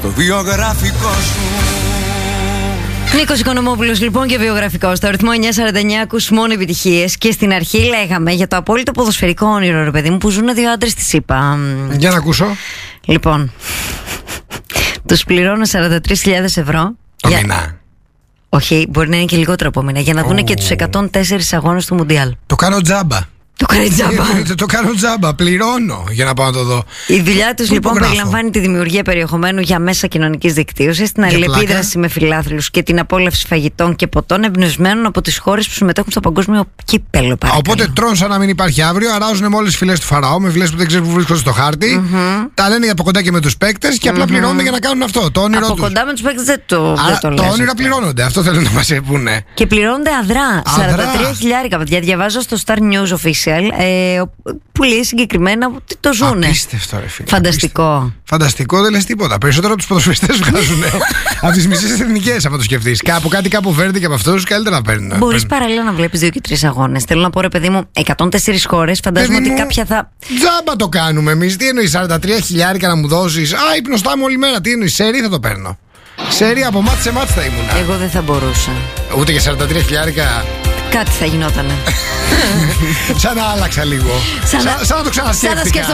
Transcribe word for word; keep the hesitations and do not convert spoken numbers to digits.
στο βιογραφικό σου. Νίκος Οικονομόπουλος λοιπόν και βιογραφικό στο αριθμό εννιά σαράντα εννιά, ακούς μόνο επιτυχίες. Και στην αρχή λέγαμε για το απόλυτο ποδοσφαιρικό όνειρο, ρε παιδί μου, που ζουν δύο άντρες στη ΣΥΠΑ. Για να ακούσω. Λοιπόν, τους πληρώνω σαράντα τρεις χιλιάδες ευρώ. Το για... μήνα. Όχι, μπορεί να είναι και λιγότερο από μήνα. Για να δούνε oh. και τους εκατόν τέσσερις αγώνες του Μουντιάλ. Το κάνω τζάμπα. Το κάνει τζάμπα. Το, το κάνω τζάμπα, πληρώνω για να πάω να το δω. Η δουλειά τους λοιπόν υπογράφω. περιλαμβάνει τη δημιουργία περιεχομένου για μέσα κοινωνικής δικτύωσης, την αλληλεπίδραση με φιλάθλους και την απόλαυση φαγητών και ποτών εμπνευσμένων από τις χώρες που συμμετέχουν στο παγκόσμιο κύπελλο. Οπότε τρώνε σαν να μην υπάρχει αύριο, αράζουν με όλες τις φυλές του Φαραώ, με φυλές που δεν ξέρουν που βρίσκονται στο χάρτη. Mm-hmm. Τα λένε από κοντά και με τους παίκτες και απλά mm-hmm. πληρώνουν για να κάνουν αυτό. Το όνειρό από τους. κοντά με τους παίκτες δεν το, δεν το Το όνειρα πληρώνονται, αυτό θέλουν να μας πούνε. Και πληρώνονται αδρά. αδρά. σαράντα τρία χιλιάρικα, παιδιά. Διαβάζω στο Star News Official. Ε, που λέει συγκεκριμένα ότι το ζουνε. Απίστευτο, ρε φίλε. Φανταστικό. Απίστευτο. Φανταστικό, δεν λες τίποτα. Περισσότερο από τους ποδοσφαιριστές βγάζουν από τις μισές εθνικές, άμα το σκεφτείς. Κάπου κάτι κάπου φέρνει και από αυτούς, καλύτερα να παίρνουν. Μπορείς παραλληλά να βλέπεις δύο και τρεις αγώνες. Θέλω να πω, ρε παιδί μου, εκατόν τέσσερις χώρες. Φαντάζομαι ότι κάποια θα. Τζάμπα το κάνουμε εμείς. Τι εννοείς, σαράντα τρία χιλιάρικα να μου δώσεις? Α, υπνοστά μου όλη μέρα. Τι εννοείς, σερί θα το παίρνω. Σερί από μάτς σε μάτς θα ήμουν. Εγώ δεν θα μπορούσα. Ούτε και σαράντα τρία χιλιάρικα. Κάτι θα γινότανε. Σαν να άλλαξα λίγο. Σαν, σαν, σαν να το ξανασκέφτηκα.